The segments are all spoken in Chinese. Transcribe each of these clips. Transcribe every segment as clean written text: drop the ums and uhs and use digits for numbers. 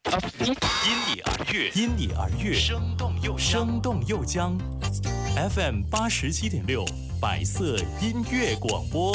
因你而悦， 因你而悦， 生动又生动又将。FM 87.6，百色音乐广播。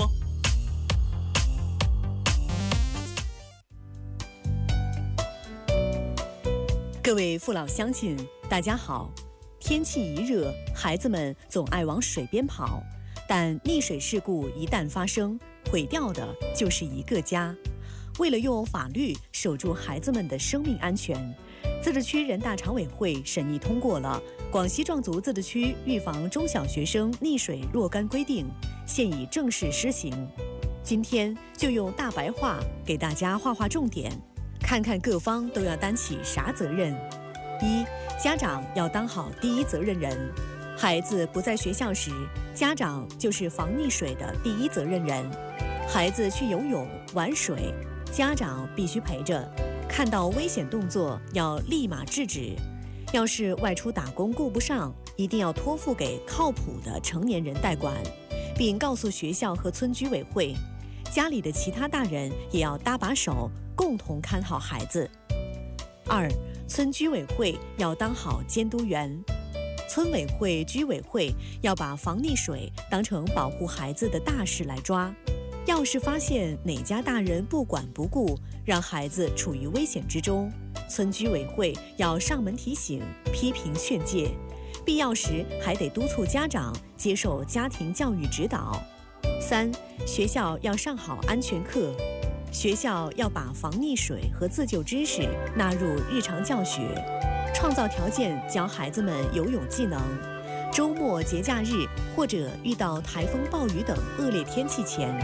各位父老乡亲，大家好。天气一热，孩子们总爱往水边跑，但溺水事故一旦发生，毁掉的就是一个家。为了用法律守住孩子们的生命安全，自治区人大常委会审议通过了《广西壮族自治区预防中小学生溺水若干规定》，现已正式施行。今天就用大白话给大家画重点，看看各方都要担起啥责任。一、家长要当好第一责任人。孩子不在学校时，家长就是防溺水的第一责任人。孩子去游泳、玩水，家长必须陪着，看到危险动作要立马制止。要是外出打工顾不上，一定要托付给靠谱的成年人代管，并告诉学校和村居委会。家里的其他大人也要搭把手，共同看好孩子。二、村居委会要当好监督员。村委会、居委会要把防溺水当成保护孩子的大事来抓。要是发现哪家大人不管不顾，让孩子处于危险之中，村居委会要上门提醒、批评劝诫，必要时还得督促家长接受家庭教育指导。三、学校要上好安全课。学校要把防溺水和自救知识纳入日常教学，创造条件教孩子们游泳技能。周末、节假日或者遇到台风、暴雨等恶劣天气前，